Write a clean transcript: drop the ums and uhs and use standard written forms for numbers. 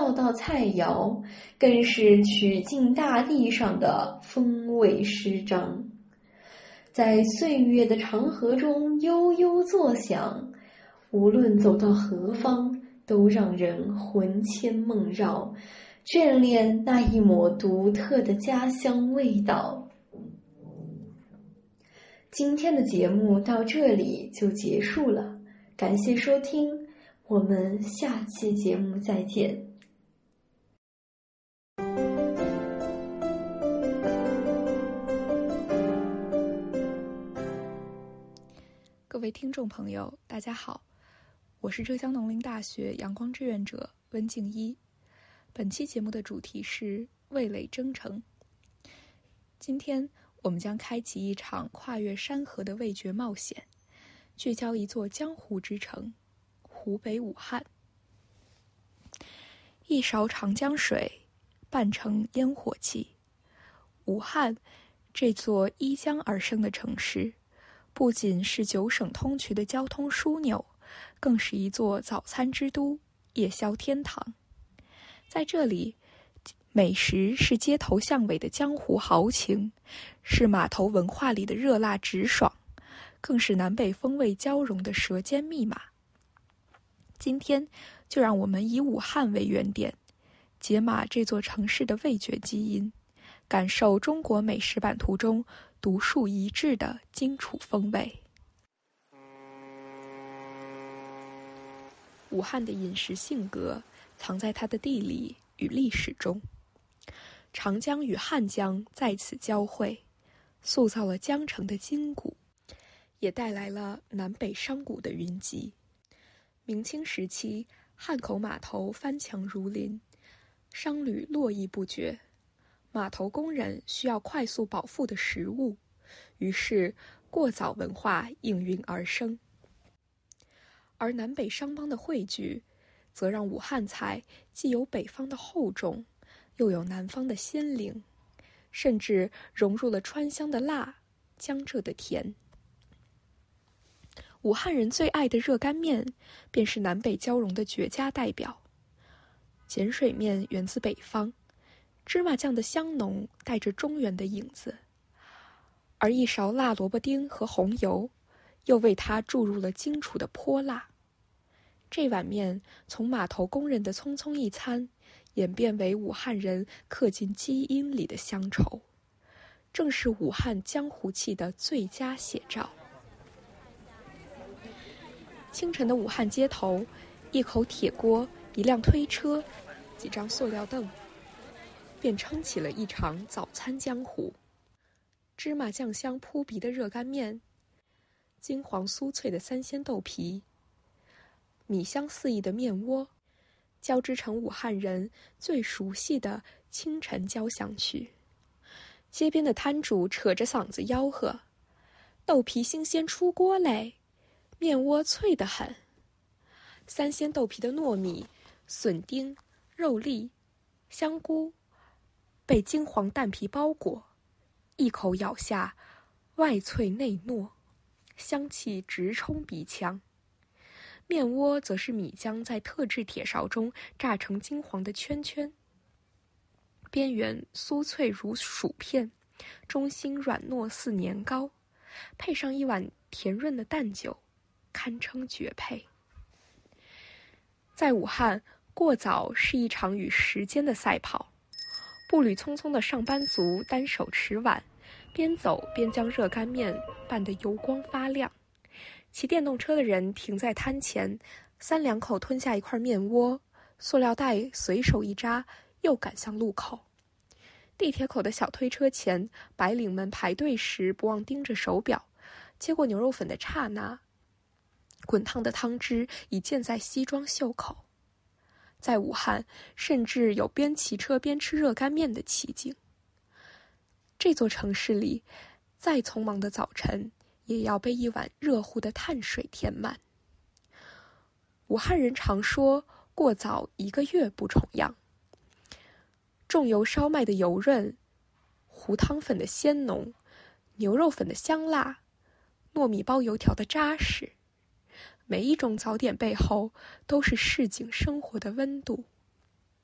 道道菜肴，更是曲尽大地上的风味诗章，在岁月的长河中悠悠作响，无论走到何方，都让人魂牵梦绕，眷恋那一抹独特的家乡味道。今天的节目到这里就结束了，感谢收听，我们下期节目再见。 各位听众朋友，大家好，我是浙江农林大学阳光志愿者温静一。本期节目的主题是味蕾征程。今天我们将开启一场跨越山河的味觉冒险，聚焦一座江湖之城——湖北武汉。一勺长江水，半成烟火气。武汉这座依江而生的城市，不仅是9省通衢的交通枢纽，更是一座早餐之都、夜宵天堂。在这里，美食是街头巷尾的江湖豪情，是码头文化里的热辣直爽，更是南北风味交融的舌尖密码。今天就让我们以武汉为原点，解码这座城市的味觉基因，感受中国美食版图中独树一帜的荆楚风味。武汉的饮食性格藏在它的地理与历史中，长江与汉江在此交汇，塑造了江城的筋骨，也带来了南北商贾的云集。明清时期，汉口码头翻墙如林，商旅络绎不绝，码头工人需要快速饱腹的食物，于是过早文化应运而生。而南北商帮的汇聚，则让武汉菜既有北方的厚重，又有南方的鲜灵，甚至融入了川湘的辣、江浙的甜。武汉人最爱的热干面，便是南北交融的绝佳代表。碱水面源自北方，芝麻酱的香浓带着中原的影子，而一勺辣萝卜丁和红油，又为它注入了荆楚的泼辣。这碗面从码头工人的匆匆一餐，演变为武汉人刻进基因里的乡愁，正是武汉江湖气的最佳写照。清晨的武汉街头，一口铁锅，一辆推车，几张塑料凳，便撑起了一场早餐江湖。芝麻酱香扑鼻的热干面，金黄酥脆的三鲜豆皮，米香四溢的面窝，交织成武汉人最熟悉的清晨交响曲。街边的摊主扯着嗓子吆喝：豆皮新鲜出锅嘞，面窝脆得很。三鲜豆皮的糯米、笋丁、肉粒、香菇被金黄蛋皮包裹，一口咬下，外脆内糯，香气直冲鼻腔。面窝则是米浆在特制铁勺中炸成金黄的圈圈，边缘酥脆如薯片，中心软糯似年糕，配上一碗甜润的淡酒，堪称绝配。在武汉，过早是一场与时间的赛跑，步履匆匆的上班族单手持碗，边走边将热干面拌得油光发亮。骑电动车的人停在摊前，3两口吞下一块面窝，塑料袋随手一扎，又赶向路口。地铁口的小推车前，白领们排队时不忘盯着手表，接过牛肉粉的刹那，滚烫的汤汁已溅在西装袖口。在武汉，甚至有边骑车边吃热干面的奇景。这座城市里，再匆忙的早晨，也要被一碗热乎的碳水填满。武汉人常说，过早1个月不重样。重油烧麦的油润，糊汤粉的鲜浓，牛肉粉的香辣，糯米包油条的扎实，每一种早点背后都是市井生活的温度。